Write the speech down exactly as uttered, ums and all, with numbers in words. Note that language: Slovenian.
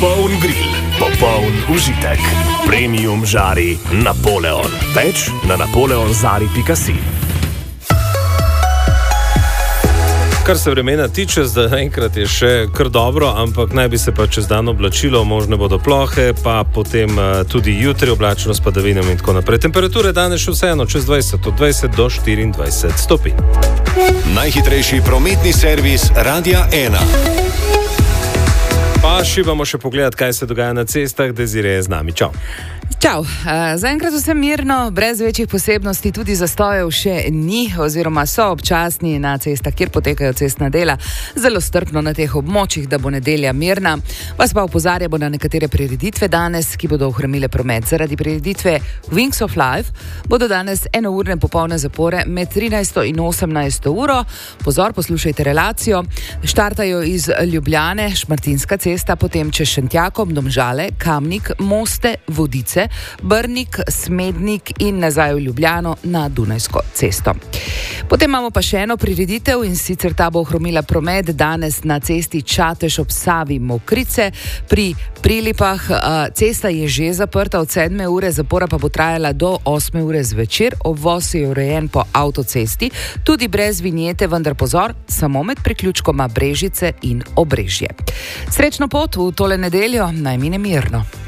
Popoln grill, popoln užitek. Premium žari Napoleon. Več na napoleonzari pika si. Kar se vremena tiče, zdaj enkrat je še kar dobro, ampak naj bi se pa čez dan oblačilo, možne bodo plohe, pa potem uh, tudi jutri oblačno s padavinami in tako naprej. Temperature danes še vseeno čez dvajset, od dvajset do štiriindvajset stopinj. Najhitrejši prometni servis Radia ena. Pa šibamo še pogledat, kaj se dogaja na cestah. Desiree je z nami. Čau. Čau. Uh, zaenkrat vse mirno, brez večjih posebnosti, tudi zastojev še ni, oziroma so občasni na cestah, kjer potekajo cestna dela. Zelo strpno na teh območjih, da bo nedelja mirna. Vas pa opozarjamo na nekatere prireditve danes, ki bodo ohromile promet. Zaradi prireditve Wings of Life bodo danes enourne popolne zapore med trinajsto in osemnajsto uro. Pozor, poslušajte relacijo. Štartajo iz Ljubljane, Šmartinska cesta, potem čez Šentjakob, Domžale, Kamnik, Moste, Vodice, Brnik, Smednik in nazaj v Ljubljano na Dunajsko cesto. Potem imamo pa še eno prireditev, in sicer ta bo ohromila promet danes na cesti Čatež ob Savi Mokrice pri Prilipah. Cesta je že zaprta od sedme ure, zapora pa bo trajala do osme ure zvečer. Obvoz je urejen po avtocesti, tudi brez vinjete, vendar pozor, samo med priključkoma Brežice in Obrežje. Srečno pot v tole nedeljo, naj mine mirno.